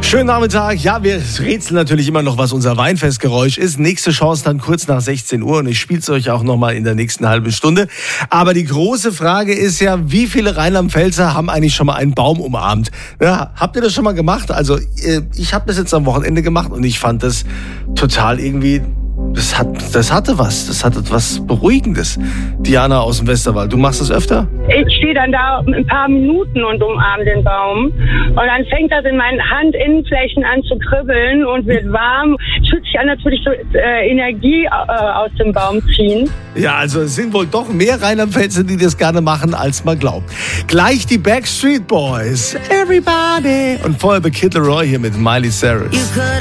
Schönen Nachmittag. Ja, wir rätseln natürlich immer noch, was unser Weinfestgeräusch ist. Nächste Chance dann kurz nach 16 Uhr und ich spiele es euch auch nochmal in der nächsten halben Stunde. Aber die große Frage ist ja, wie viele Rheinland-Pfälzer haben eigentlich schon mal einen Baum umarmt? Ja, habt ihr das schon mal gemacht? Also ich habe das jetzt am Wochenende gemacht und ich fand das total irgendwie... Das hatte was Beruhigendes. Diana aus dem Westerwald, du machst das öfter? Ich stehe dann da ein paar Minuten und umarme den Baum. Und dann fängt das in meinen Handinnenflächen an zu kribbeln und wird warm. Es fühlt sich an, als würde ich so Energie aus dem Baum ziehen. Ja, also es sind wohl doch mehr Rheinland-Pfälzer, die das gerne machen, als man glaubt. Gleich die Backstreet Boys. Everybody. Und vorher The Kid Laroi hier mit Miley Cyrus.